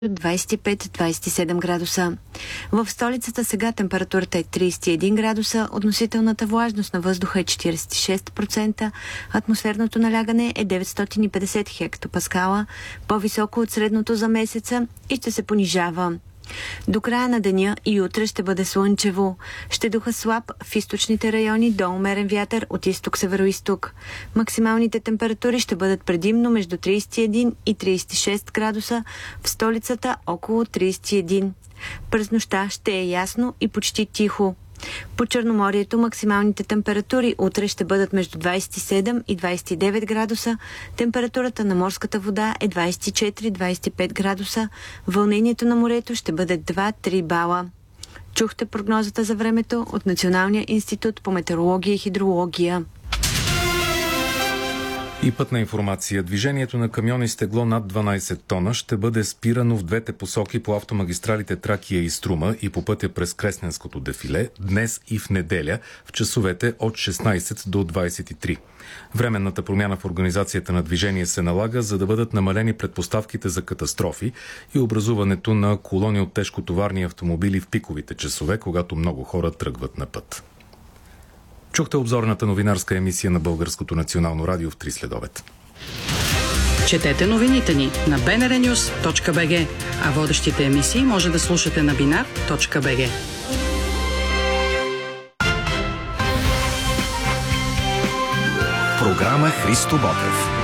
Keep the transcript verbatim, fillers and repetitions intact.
двадесет и пет до двадесет и седем градуса. В столицата сега температурата е тридесет и един градуса, относителната влажност на въздуха е четиридесет и шест процента, атмосферното налягане е деветстотин и петдесет хектопаскала, по-високо от средното за месеца и ще се понижава. До края на деня и утре ще бъде слънчево. Ще духа слаб в източните райони до умерен вятър от изток-североизток. Максималните температури ще бъдат предимно между тридесет и един и тридесет и шест градуса, в столицата около тридесет и един. През нощта ще е ясно и почти тихо. По Черноморието максималните температури утре ще бъдат между двадесет и седем и двадесет и девет градуса, температурата на морската вода е двадесет и четири до двадесет и пет градуса, вълнението на морето ще бъде два до три бала. Чухте прогнозата за времето от Националния институт по метеорология и хидрология. И пътна информация. Движението на камиони с тегло над дванадесет тона ще бъде спирано в двете посоки по автомагистралите Тракия и Струма и по пътя през Кресненското дефиле днес и в неделя в часовете от шестнадесет до двадесет и три. Временната промяна в организацията на движение се налага, за да бъдат намалени предпоставките за катастрофи и образуването на колони от тежкотоварни автомобили в пиковите часове, когато много хора тръгват на път. Чухте обзорната новинарска емисия на Българското национално радио в три следобед. Четете новините ни на би ен ар нюз точка би джи, а водещите емисии може да слушате на бинар точка би джи. Програма Христо Ботев.